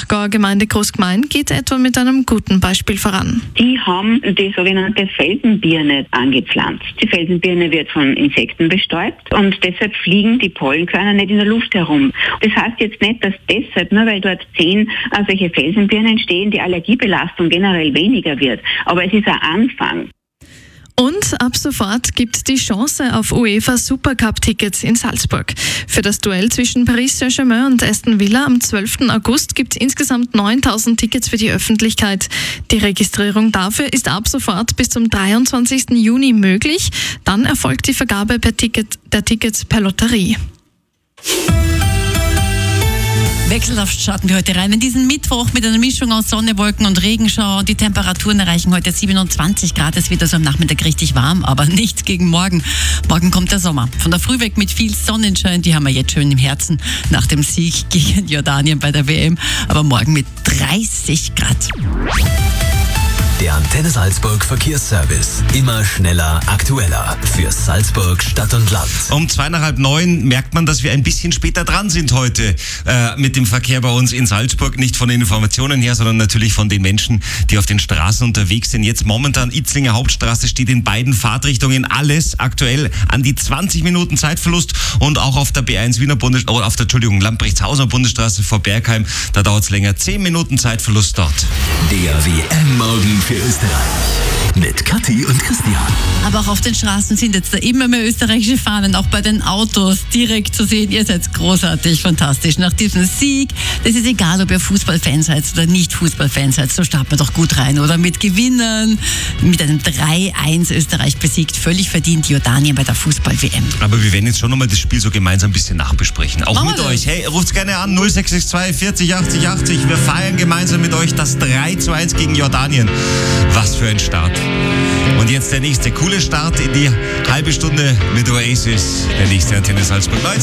Nachgauer Gemeinde Großgmain geht etwa mit einem guten Beispiel voran. Die haben die sogenannte Felsenbirne angepflanzt. Die Felsenbirne wird von Insekten bestäubt und deshalb fliegen die Pollenkörner nicht in der Luft herum. Das heißt jetzt nicht, dass deshalb, nur weil dort 10 solche Felsenbirnen stehen, die Allergiebelastung generell weniger wird. Aber es ist ein Anfang. Und ab sofort gibt die Chance auf UEFA Supercup-Tickets in Salzburg. Für das Duell zwischen Paris Saint-Germain und Aston Villa am 12. August gibt es insgesamt 9.000 Tickets für die Öffentlichkeit. Die Registrierung dafür ist ab sofort bis zum 23. Juni möglich. Dann erfolgt die Vergabe der Tickets per Lotterie. Wechselhaft starten wir heute rein in diesen Mittwoch mit einer Mischung aus Sonne, Wolken und Regenschauer. Die Temperaturen erreichen heute 27 Grad. Es wird also am Nachmittag richtig warm, aber nichts gegen morgen. Morgen kommt der Sommer. Von der Früh weg mit viel Sonnenschein. Die haben wir jetzt schön im Herzen nach dem Sieg gegen Jordanien bei der WM. Aber morgen mit 30 Grad. Der Antenne Salzburg Verkehrsservice. Immer schneller, aktueller. Für Salzburg, Stadt und Land. Um 8:45 merkt man, dass wir ein bisschen später dran sind heute mit dem Verkehr bei uns in Salzburg. Nicht von den Informationen her, sondern natürlich von den Menschen, die auf den Straßen unterwegs sind. Jetzt momentan Itzlinger Hauptstraße steht in beiden Fahrtrichtungen alles aktuell an die 20 Minuten Zeitverlust. Und auch auf der B1 Lamprechtshausener Bundesstraße vor Bergheim, da dauert es länger. 10 Minuten Zeitverlust dort. Der WM-Morgen für Österreich mit Kathi und Christian. Aber auch auf den Straßen sind jetzt da immer mehr österreichische Fahnen, auch bei den Autos direkt zu sehen. Ihr seid großartig, fantastisch. Nach diesem Sieg, das ist egal, ob ihr Fußballfan seid oder nicht Fußballfan seid, so starten wir doch gut rein, oder? Mit Gewinnen, mit einem 3-1 Österreich besiegt, völlig verdient Jordanien bei der Fußball-WM. Aber wir werden jetzt schon nochmal das Spiel so gemeinsam ein bisschen nachbesprechen. Auch mit euch. Hey, ruft's gerne an, 0662 40 80 80. Wir feiern gemeinsam mit euch das 3-1 gegen Jordanien. Was für ein Start. Und jetzt der nächste coole Start in die halbe Stunde mit Oasis. Der nächste Antenne Salzburg 19.